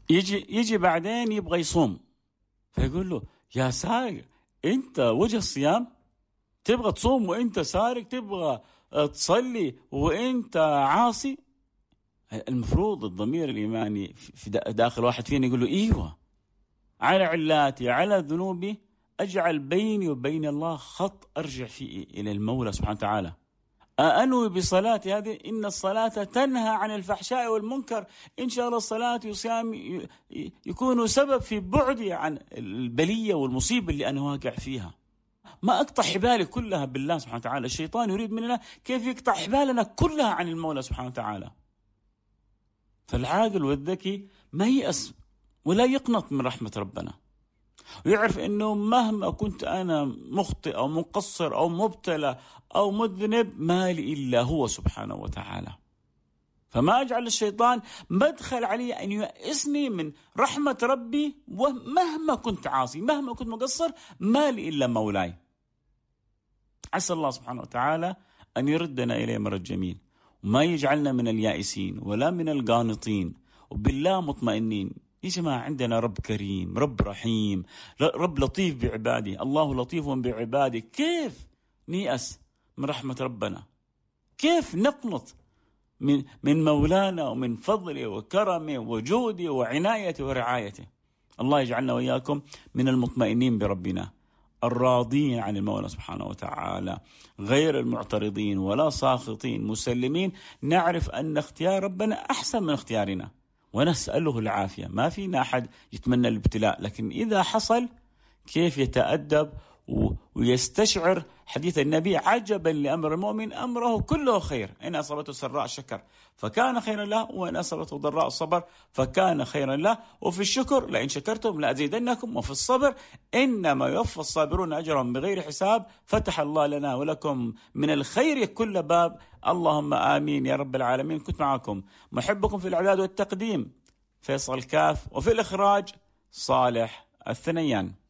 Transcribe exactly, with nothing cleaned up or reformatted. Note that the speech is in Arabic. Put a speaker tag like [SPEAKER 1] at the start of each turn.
[SPEAKER 1] يجي يجي بعدين يبغى يصوم، فيقول له يا سارق، انت وجه الصيام؟ تبغى تصوم وانت سارق؟ تبغى تصلي وانت عاصي؟ المفروض الضمير الإيماني في داخل واحد فينا يقول له ايوه، على علاتي على ذنوبي اجعل بيني وبين الله خط ارجع فيه الى المولى سبحانه وتعالى. أنوي بصلاتي هذه، إن الصلاة تنهى عن الفحشاء والمنكر. إن شاء الله الصلاة والصيام يكونوا سبب في بعدي عن البلية والمصيبة اللي أنا واقع فيها. ما أقطع حبالي كلها بالله سبحانه وتعالى. الشيطان يريد مننا كيف يقطع حبالنا كلها عن المولى سبحانه وتعالى. فالعاقل والذكي ما ييأس ولا يقنط من رحمة ربنا، ويعرف أنه مهما كنت أنا مخطئ أو مقصر أو مبتلى أو مذنب، ما لي إلا هو سبحانه وتعالى. فما أجعل الشيطان مدخل علي أن ييأسني من رحمة ربي، ومهما كنت عاصي مهما كنت مقصر ما لي إلا مولاي. عسى الله سبحانه وتعالى أن يردنا إليه مرد جميل، وما يجعلنا من اليائسين ولا من القانطين، وبالله مطمئنين. يا جماعة عندنا رب كريم، رب رحيم، رب لطيف بعباده. الله لطيف بعباده. كيف نيأس من رحمة ربنا؟ كيف نقنط من من مولانا ومن فضله وكرمه وجوده وعنايته ورعايته؟ الله يجعلنا وإياكم من المطمئنين بربنا، الراضين عن المولى سبحانه وتعالى، غير المعترضين ولا ساخطين، مسلمين، نعرف أن اختيار ربنا أحسن من اختيارنا، ونسأله العافية. ما فينا أحد يتمنى الابتلاء، لكن إذا حصل كيف يتأدب ويستشعر حديث النبي: عجبا لأمر المؤمن أمره كله خير، إن أصابته سراء شكر فكان خيرا له، وإن أصابته ضراء صبر فكان خيرا له، وفي الشكر لئن شكرتم لأزيدنكم، وفي الصبر إنما يوفى الصابرون أجرهم بغير حساب. فتح الله لنا ولكم من الخير كل باب، اللهم آمين يا رب العالمين. كنت معكم محبكم في الإعداد والتقديم فيصل كاف، وفي الإخراج صالح الثنيان.